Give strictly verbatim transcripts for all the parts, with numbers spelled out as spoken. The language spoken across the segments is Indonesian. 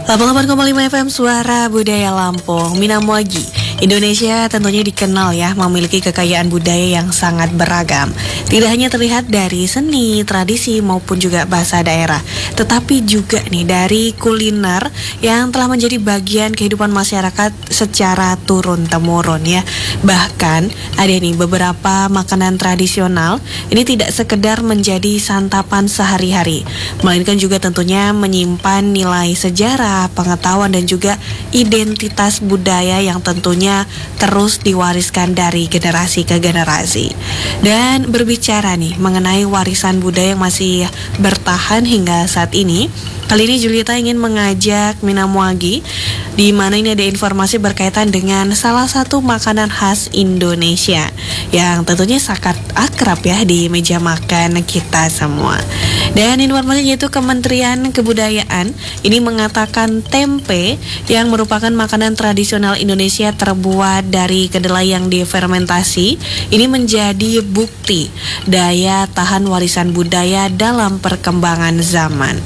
delapan puluh delapan koma lima F M Suara Budaya Lampung. Minamoagi, Indonesia tentunya dikenal ya memiliki kekayaan budaya yang sangat beragam. Tidak hanya terlihat dari seni, tradisi maupun juga bahasa daerah, tetapi juga nih dari kuliner yang telah menjadi bagian kehidupan masyarakat secara turun-temurun ya. Bahkan ada nih beberapa makanan tradisional ini tidak sekedar menjadi santapan sehari-hari, melainkan juga tentunya menyimpan nilai sejarah, pengetahuan dan juga identitas budaya yang tentunya terus diwariskan dari generasi ke generasi. Dan berbicara nih mengenai warisan budaya yang masih bertahan hingga saat ini, kali ini Julieta ingin mengajak Minamoagi, di mana ini ada informasi berkaitan dengan salah satu makanan khas Indonesia yang tentunya sangat akrab ya di meja makan kita semua. Dan informasinya itu Kementerian Kebudayaan ini mengatakan tempe yang merupakan makanan tradisional Indonesia terbuat dari kedelai yang difermentasi ini menjadi bukti daya tahan warisan budaya dalam perkembangan zaman.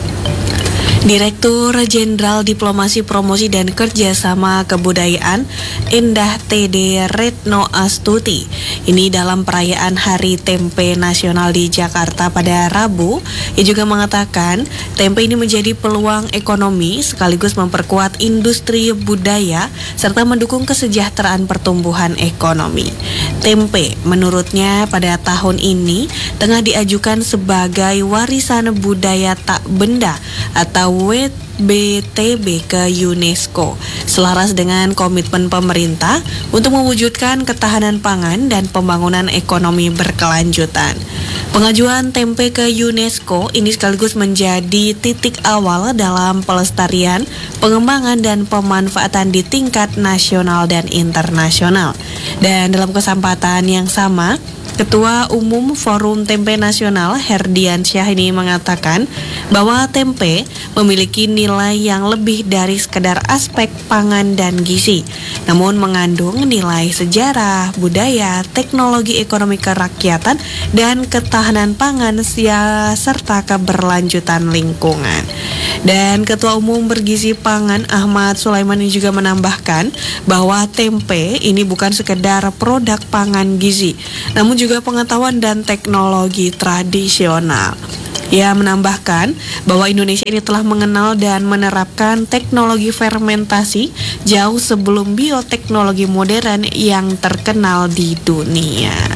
Direktur Jenderal Diplomasi Promosi dan Kerjasama Kebudayaan Endah T D Retno Astuti ini dalam perayaan Hari Tempe Nasional di Jakarta pada Rabu, ia juga mengatakan tempe ini menjadi peluang ekonomi sekaligus memperkuat industri budaya serta mendukung kesejahteraan pertumbuhan ekonomi. Tempe menurutnya pada tahun ini tengah diajukan sebagai warisan budaya tak benda atau W B T B ke UNESCO, selaras dengan komitmen pemerintah untuk mewujudkan ketahanan pangan dan pembangunan ekonomi berkelanjutan. Pengajuan tempe ke UNESCO ini sekaligus menjadi titik awal dalam pelestarian, pengembangan dan pemanfaatan di tingkat nasional dan internasional. Dan dalam kesempatan yang sama, Ketua Umum Forum Tempe Nasional Herdiansyah ini mengatakan bahwa tempe memiliki nilai yang lebih dari sekedar aspek pangan dan gizi, namun mengandung nilai sejarah, budaya, teknologi ekonomi kerakyatan, dan ketahanan pangan serta keberlanjutan lingkungan. Dan Ketua Umum Bergizi Pangan Ahmad Sulaiman ini juga menambahkan bahwa tempe ini bukan sekedar produk pangan gizi, namun juga pengetahuan dan teknologi tradisional. Ia menambahkan bahwa Indonesia ini telah mengenal dan menerapkan teknologi fermentasi jauh sebelum bioteknologi modern yang terkenal di dunia.